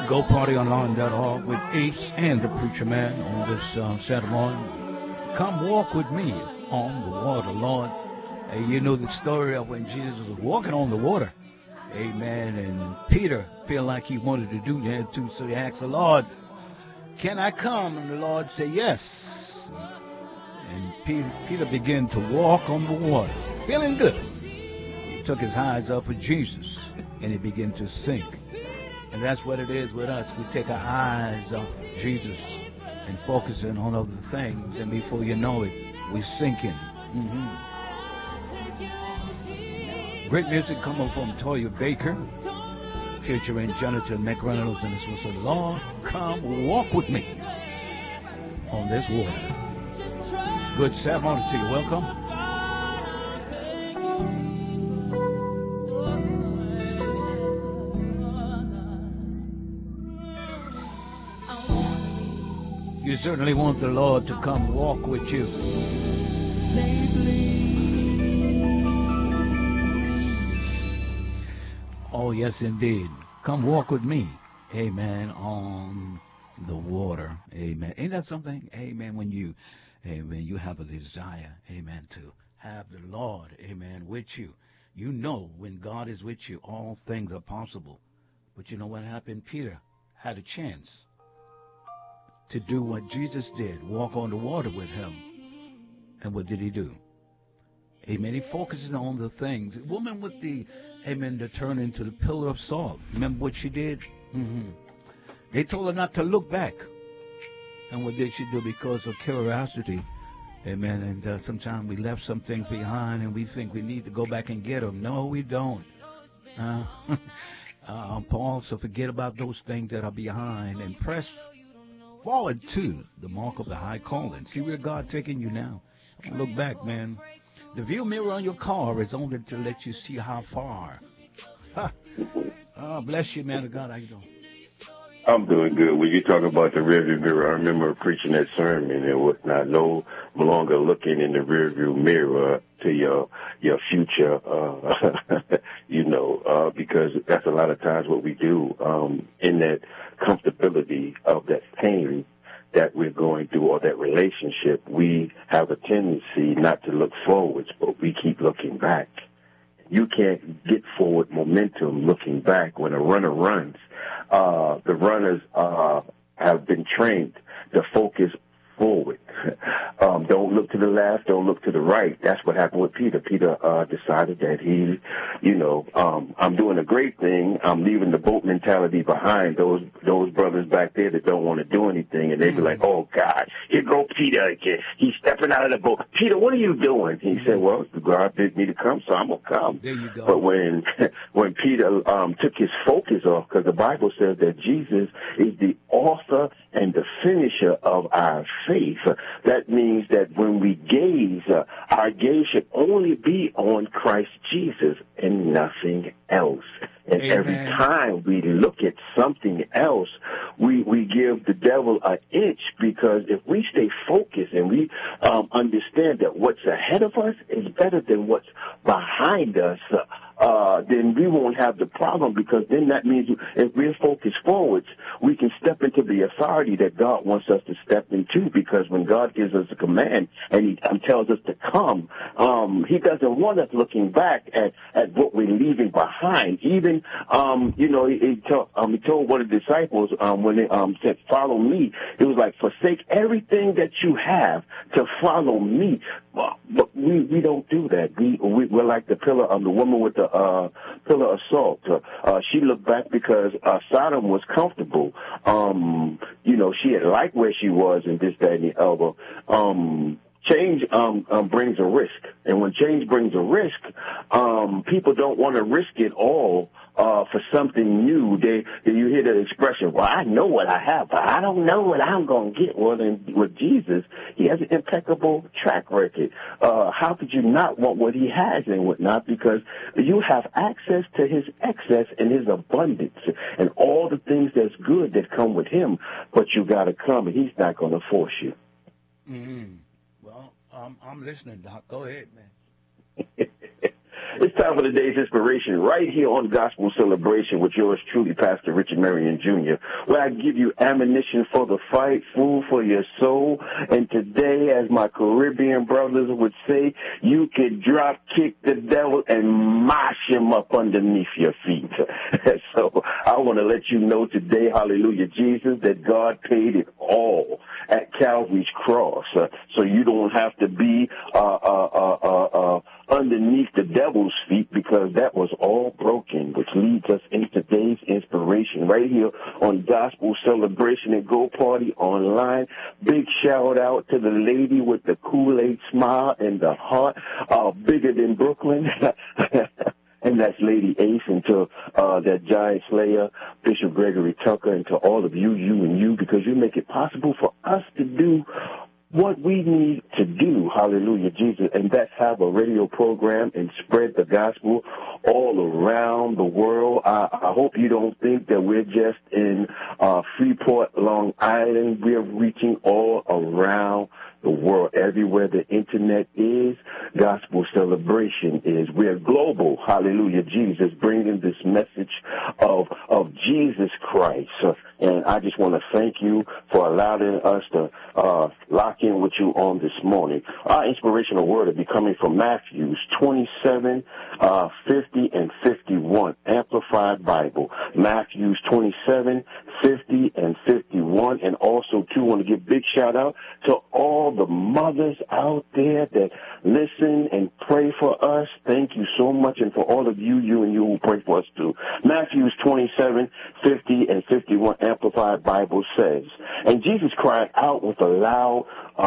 GoPartyOnline.org with Ace and the Preacher Man on this Saturday morning. Come walk with me on the water, Lord. Hey, you know the story of when Jesus was walking on the water. Amen. And Peter felt like he wanted to do that too, so he asked the Lord, can I come? And the Lord said, yes. And Peter began to walk on the water, feeling good. He took his eyes off of Jesus, and he began to sink. And that's what it is with us. We take our eyes off Jesus and focusing on other things, and before you know it, we're sinking. Great music coming from Toya Baker, featuring Jonathan McReynolds, and this was the Lord, come walk with me on this water. Good Saturday morning to you. Welcome. You certainly want the Lord to come walk with you. Oh, yes, indeed. Come walk with me. Amen. On the water. Amen. Ain't that something? Amen. When you have a desire, amen, to have the Lord, amen, with you. You know when God is with you, all things are possible. But you know what happened? Peter had a chance to do what Jesus did, walk on the water with him. And what did he do? Amen. He focuses on the things. The woman with the, amen, to turn into the pillar of salt. Remember what she did? They told her not to look back. And what did she do? Because of curiosity. Amen. And sometimes we left some things behind and we think we need to go back and get them. No, we don't. Paul, so forget about those things that are behind and press forward to the mark of the high calling. See where God taking you now. Look back, man. The view mirror on your car is only to let you see how far. Oh, bless you, man of God. How you doing? I'm doing good. When you talk about the rearview mirror, I remember preaching that sermon and whatnot. No longer looking in the rearview mirror to your future, because that's a lot of times what we do in that comfortability of that pain that we're going through or that relationship. We have a tendency not to look forwards, but we keep looking back. You can't get forward momentum looking back. When a runner runs, the runners have been trained to focus forward. Don't look to the left, don't look to the right. That's what happened with Peter. Peter decided that I'm doing a great thing. I'm leaving the boat mentality behind. Those brothers back there that don't want to do anything, and they be like, oh, God, here go Peter again. He's stepping out of the boat. Peter, what are you doing? He said, well, God bid me to come, so I'm going to come. There you go. But when Peter took his focus off, because the Bible says that Jesus is the author and the finisher of our faith, that means that when we gaze, our gaze should only be on Christ Jesus and nothing else. And Amen. Every time we look at something else, we give the devil an inch, because if we stay focused and we understand that what's ahead of us is better than what's behind us, then we won't have the problem, because then that means if we're focused forwards, we can step into the authority that God wants us to step into, because when God gives us a command and he tells us to come, he doesn't want us looking back at what we're leaving behind. Even, he told one of the disciples when they said, follow me, it was like, forsake everything that you have to follow me. But we don't do that. We're like the woman with the pillar of salt. She looked back because Sodom was comfortable. She had liked where she was and this, that, and the other. Change brings a risk, and when change brings a risk, people don't want to risk it all for something new. You hear the expression, well, I know what I have, but I don't know what I'm going to get. Well, then with Jesus, he has an impeccable track record. How could you not want what he has and whatnot? Because you have access to his excess and his abundance and all the things that's good that come with him, but you got to come, and he's not going to force you. Mm-hmm. Well, I'm listening, Doc. Go ahead, man. It's time for today's inspiration right here on Gospel Celebration with yours truly, Pastor Richard Marion Jr., where I give you ammunition for the fight, food for your soul. And today, as my Caribbean brothers would say, you could drop kick the devil and mash him up underneath your feet. So I want to let you know today, hallelujah, Jesus, that God paid it all at Calvary's cross. So you don't have to be underneath the devil's feet, because that was all broken, which leads us into today's inspiration right here on Gospel Celebration and Go Party Online. Big shout out to the lady with the Kool-Aid smile and the heart, bigger than Brooklyn. And that's Lady Ace, and to that giant slayer, Bishop Gregory Tucker, and to all of you, because you make it possible for us to do what we need to do, hallelujah, Jesus, and that's have a radio program and spread the gospel all around the world. I hope you don't think that we're just in Freeport, Long Island. We're reaching all around the world. Everywhere the internet is, Gospel Celebration is. We're global, hallelujah, Jesus, bringing this message of Jesus Christ. And I just want to thank you for allowing us to lock in with you on this morning. Our inspirational word will be coming from Matthew 27, 50 and 51, Amplified Bible. Matthew 27, 50 and 51. And also, too, want to give big shout out to all the mothers out there that listen and pray for us. Thank you so much. And for all of you who pray for us too. Matthew 27, 50 and 51, Amplified Bible says, and Jesus cried out with a loud,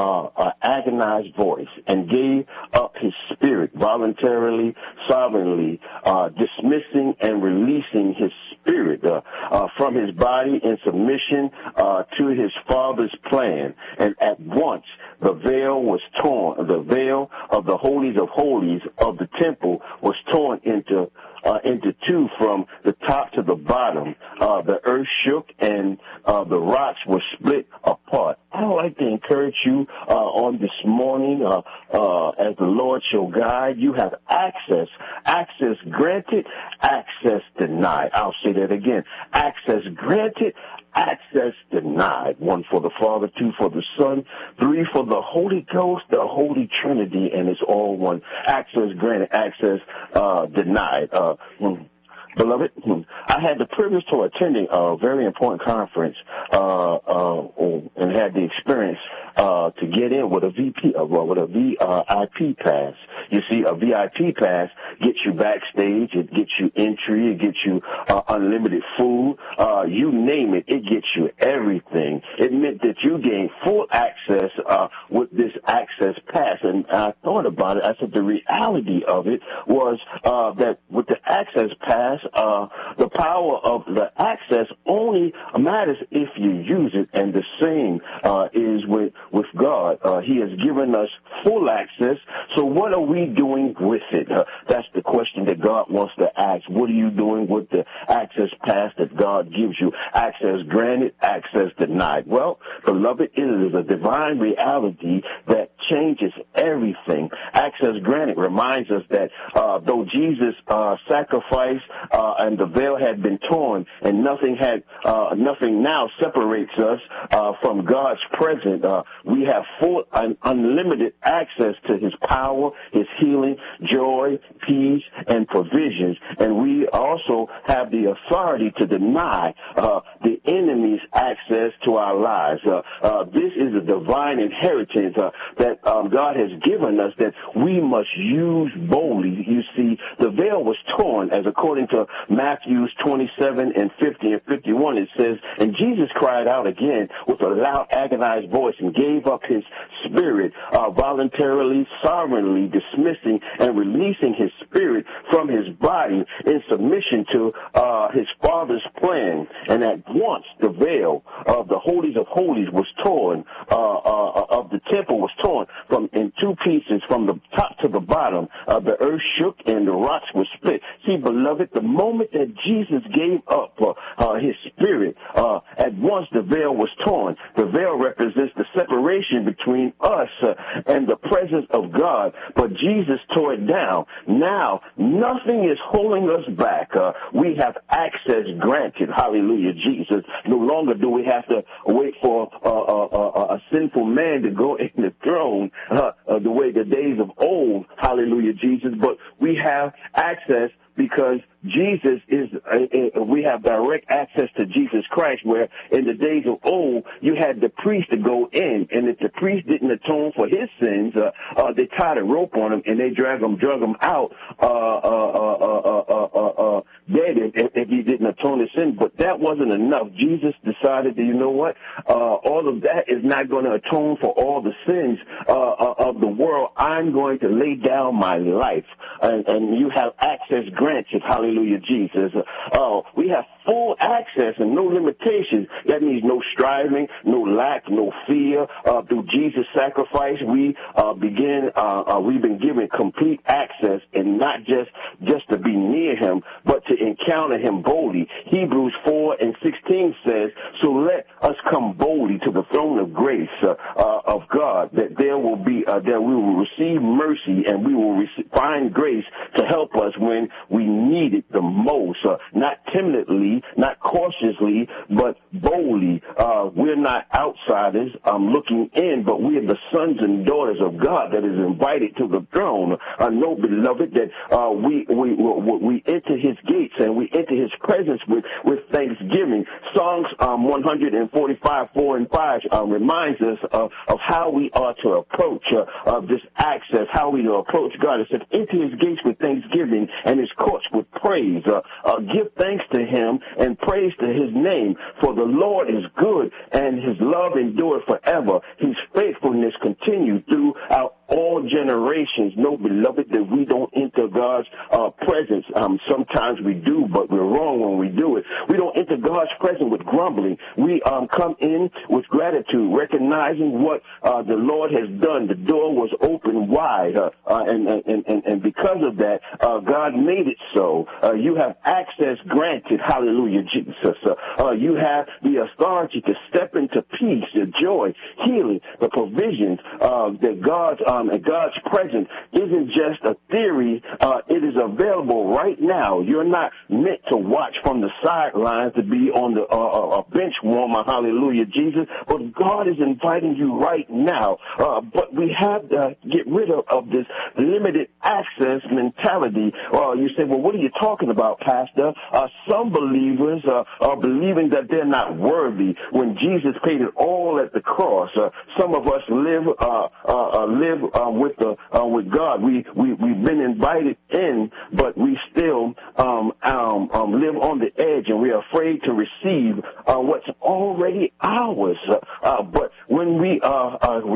agonized voice and gave up his spirit voluntarily, sovereignly, dismissing and releasing his spirit from his body in submission to his Father's plan. And at once the veil was torn. The veil of the holies of holies of the temple was torn into two from the top to the bottom. The earth shook and the rocks were split apart. I would like to encourage you on this morning, as the Lord shall guide. You have access granted, access denied. I'll say that again. Access granted, access denied. 1 for the Father, 2 for the Son, 3 for the Holy Ghost, the Holy Trinity, and it's all one. Access granted, access denied. Beloved, I had the privilege to attending a very important conference and had the experience to get in with a VIP pass. You see, a VIP pass gets you backstage, it gets you entry, it gets you unlimited food, you name it, it gets you everything. It meant that you gained full access with this access pass. And I thought about it. I said the reality of it was that with the access pass, the power of the access only matters if you use it, and the same is with God. He has given us full access, so what are we doing with it? That's the question that God wants to ask. What are you doing with the access pass that God gives you? Access granted, access denied. Well, beloved, it is a divine reality that changes everything. Access granted reminds us that though Jesus sacrificed and the veil had been torn, and nothing now separates us from God's presence, we have full and unlimited access to his power, his healing, joy, peace, and provisions. And we also have the authority to deny the enemy's access to our lives. This is a divine inheritance that God has given us that we must use boldly. You see, the veil was torn, as according to Matthew 27 and 50 and 51, it says, and Jesus cried out again with a loud, agonized voice and gave up his spirit, voluntarily, sovereignly dismissing and releasing his spirit from his body in submission to his Father's plan. And at once the veil of the holies of holies was torn, of the temple was torn in two pieces from the top to the bottom. The earth shook and the rocks were split. See, beloved, the moment that Jesus gave up his spirit, at once the veil was torn. The veil represents the separation separation between us and the presence of God, but Jesus tore it down. Now, nothing is holding us back. We have access granted. Hallelujah, Jesus. No longer do we have to wait for a sinful man to go in the throne the way the days of old. Hallelujah, Jesus. But we have access because Jesus is, we have direct access to Jesus Christ, where in the days of old, you had the priest to go in, and if the priest didn't atone for his sins, they tied a rope on him and they drug him out, dead if he didn't atone his sin. But that wasn't enough. Jesus decided that, you know what, all of that is not going to atone for all the sins of the world. I'm going to lay down my life, and you have access granted. Hallelujah, Jesus. We have full access and no limitations. That means no striving, no lack, no fear. Through Jesus' sacrifice, we've been given complete access, and not just to be near him, but to encounter him boldly. Hebrews 4:16 says, so let us come boldly to the throne of grace of God, that there will be that we will receive mercy, and we will find grace to help us when we need it the most. Not timidly, not cautiously, but boldly. We're not outsiders looking in, but we are the sons and daughters of God that is invited to the throne. Know, beloved, that we enter his gates and we enter his presence with thanksgiving. Songs 145:4-5 reminds us of how we are to approach this access, how we to approach God. It says, enter his gates with thanksgiving and his courts with praise. Give thanks to him and praise to his name, for the Lord is good and his love endureth forever. His faithfulness continues throughout all generations. Know, beloved, that we don't enter God's presence. Sometimes we do, but we're wrong when we do it. We don't enter God's presence with grumbling. We come in with gratitude, recognizing what the Lord has done. The door was open wide, and because of that, God made it so. You have access granted. Hallelujah, Jesus. You have the authority to step into peace, the joy, healing, the provisions that God's presence isn't just a theory. It is available right now. You're not meant to watch from the sidelines, to be on the bench warmer. Hallelujah, Jesus. But God is inviting you right now. But we have to get rid of this limited access mentality. You say, well, what are you talking about, Pastor? Some believers are believing that they're not worthy when Jesus paid it all at the cross. Some of us live with God. We've been invited in, but we still live on the edge, and we're afraid to receive what's already ours. But when we